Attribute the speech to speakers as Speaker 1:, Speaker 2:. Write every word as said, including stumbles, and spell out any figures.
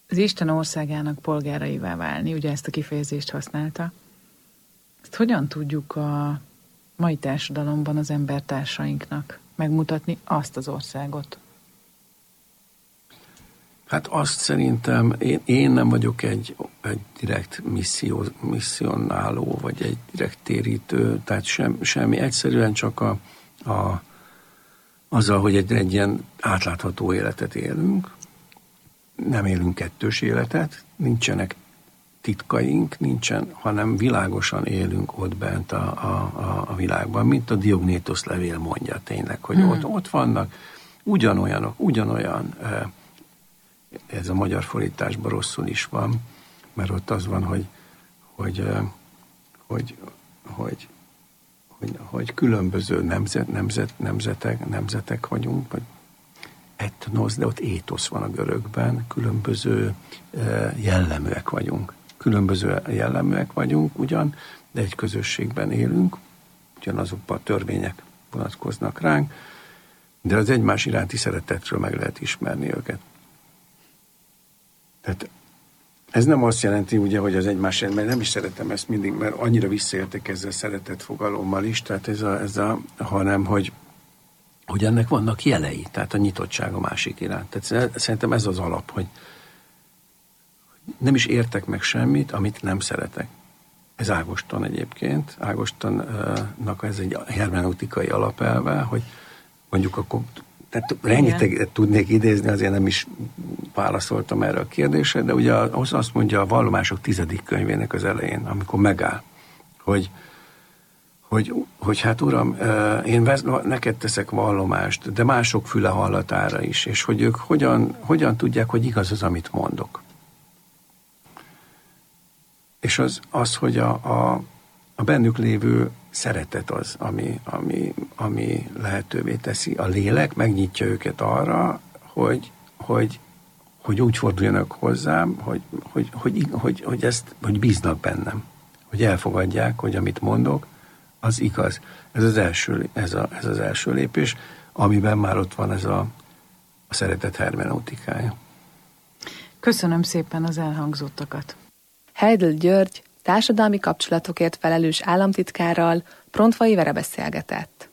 Speaker 1: az Isten országának polgáraivá válni, ugye ezt a kifejezést használta. Ezt hogyan tudjuk a mai társadalomban az embertársainknak megmutatni azt az országot?
Speaker 2: Hát azt szerintem, én, én nem vagyok egy, egy direkt misszió, misszionáló, vagy egy direkt térítő, tehát sem, semmi, egyszerűen csak a, a, azzal, hogy egy, egy ilyen átlátható életet élünk, nem élünk kettős életet, nincsenek titkaink, nincsen, hanem világosan élünk ott bent a, a, a világban, mint a Diognétosz levél mondja tényleg, hogy hmm. ott, ott vannak ugyanolyanok, ugyanolyan, ez a magyar fordításban rosszul is van, mert ott az van, hogy, hogy, hogy, hogy, hogy, hogy különböző nemzet, nemzet, nemzetek, nemzetek vagyunk, vagy etnosz, de ott étosz van a görögben, különböző jelleműek vagyunk. Különböző jelleműek vagyunk ugyan, de egy közösségben élünk, ugyanazokban a törvények vonatkoznak ránk, de az egymás iránti szeretetről meg lehet ismerni őket. Tehát ez nem azt jelenti, ugye, hogy az egymás, mert nem is szeretem ezt mindig, mert annyira visszaértek ezzel a szeretet fogalommal is, tehát ez a, ez a hanem, hogy, hogy ennek vannak jelei, tehát a nyitottság a másik iránt. Tehát szerintem ez az alap, hogy nem is értek meg semmit, amit nem szeretek. Ez Ágoston egyébként. Ágostonnak ez egy hermeneutikai alapelve, hogy mondjuk akkor, tehát rengeteget tudnék idézni, azért nem is válaszoltam erre a kérdésre, de ugye azt mondja a Vallomások tizedik könyvének az elején, amikor megáll, hogy, hogy, hogy hát uram, én neked teszek vallomást, de mások füle hallatára is, és hogy ők hogyan, hogyan tudják, hogy igaz az, amit mondok. És az, az hogy a, a, a bennük lévő szeretet az, ami, ami, ami lehetővé teszi. A lélek megnyitja őket arra, hogy, hogy, hogy úgy forduljanak hozzám, hogy, hogy, hogy, hogy, hogy, ezt, hogy bíznak bennem. Hogy elfogadják, hogy amit mondok, az igaz. Ez az első, ez a, ez az első lépés, amiben már ott van ez a, a szeretet hermeneutikája.
Speaker 1: Köszönöm szépen az elhangzottakat.
Speaker 3: Heidl György társadalmi kapcsolatokért felelős államtitkárral Prontfai Vera beszélgetett.